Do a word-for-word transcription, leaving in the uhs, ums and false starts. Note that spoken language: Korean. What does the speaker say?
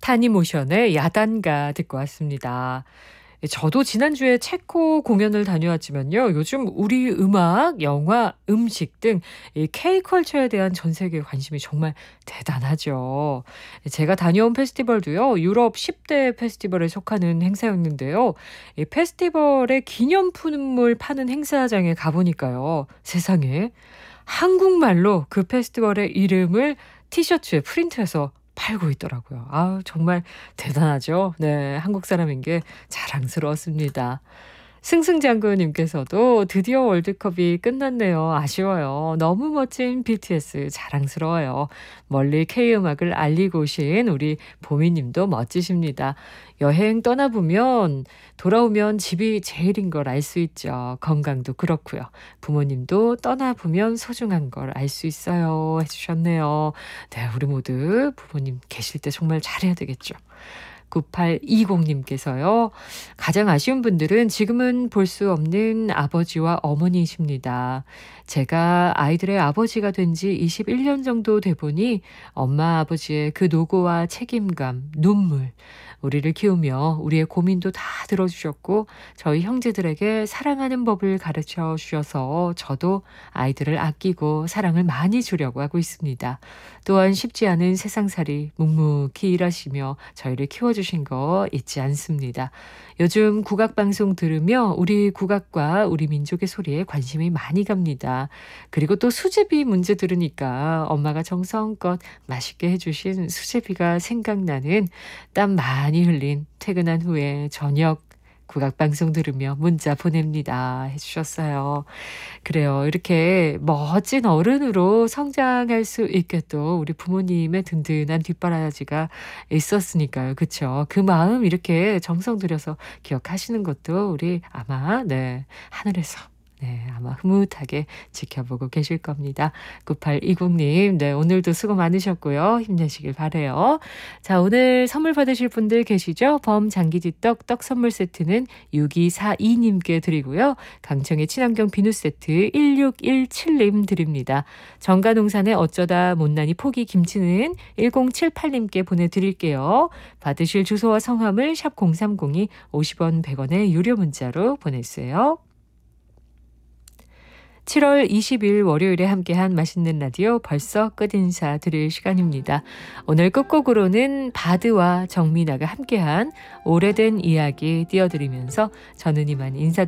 타니모션의 야단가 듣고 왔습니다. 예, 저도 지난주에 체코 공연을 다녀왔지만요. 요즘 우리 음악, 영화, 음식 등 이 K컬처에 대한 전 세계 관심이 정말 대단하죠. 제가 다녀온 페스티벌도요. 유럽 십 대 페스티벌에 속하는 행사였는데요. 이 페스티벌의 기념품을 파는 행사장에 가보니까요. 세상에 한국말로 그 페스티벌의 이름을 티셔츠에 프린트해서 팔고 있더라고요. 아 정말 대단하죠. 네. 한국 사람인 게 자랑스러웠습니다. 승승장구님께서도 드디어 월드컵이 끝났네요. 아쉬워요. 너무 멋진 비티에스 자랑스러워요. 멀리 K음악을 알리고 오신 우리 보미님도 멋지십니다. 여행 떠나보면 돌아오면 집이 제일인 걸 알 수 있죠. 건강도 그렇고요. 부모님도 떠나보면 소중한 걸 알 수 있어요. 해주셨네요. 네, 우리 모두 부모님 계실 때 정말 잘해야 되겠죠. 구팔이공님께서요. 가장 아쉬운 분들은 지금은 볼 수 없는 아버지와 어머니이십니다. 제가 아이들의 아버지가 된 지 이십일 년 정도 돼 보니 엄마 아버지의 그 노고와 책임감, 눈물, 우리를 키우며 우리의 고민도 다 들어주셨고 저희 형제들에게 사랑하는 법을 가르쳐 주셔서 저도 아이들을 아끼고 사랑을 많이 주려고 하고 있습니다. 또한 쉽지 않은 세상살이 묵묵히 일하시며 저희를 키워주신 거 잊지 않습니다. 요즘 국악방송 들으며 우리 국악과 우리 민족의 소리에 관심이 많이 갑니다. 그리고 또 수제비 문제 들으니까 엄마가 정성껏 맛있게 해주신 수제비가 생각나는 땀 많이 흘린 퇴근한 후에 저녁 국악방송 들으며 문자 보냅니다. 해주셨어요. 그래요. 이렇게 멋진 어른으로 성장할 수 있게 또 우리 부모님의 든든한 뒷바라지가 있었으니까요. 그쵸? 그 마음 이렇게 정성 들여서 기억하시는 것도 우리 아마 네 하늘에서 네, 아마 흐뭇하게 지켜보고 계실 겁니다. 구팔이공님, 네, 오늘도 수고 많으셨고요. 힘내시길 바라요. 자, 오늘 선물 받으실 분들 계시죠? 범장기지떡 떡 선물 세트는 육이사이님께 드리고요. 강청의 친환경 비누 세트 일육일칠님 드립니다. 정가농산의 어쩌다 못난이 포기 김치는 일공칠팔님께 보내드릴게요. 받으실 주소와 성함을 샵 공삼공이 오십 원 백 원의 유료 문자로 보내주세요. 칠월 이십일 월요일에 함께한 맛있는 라디오 벌써 끝인사 드릴 시간입니다. 오늘 끝곡으로는 바드와 정민아가 함께한 오래된 이야기 띄워드리면서 저는 이만 인사드립니다.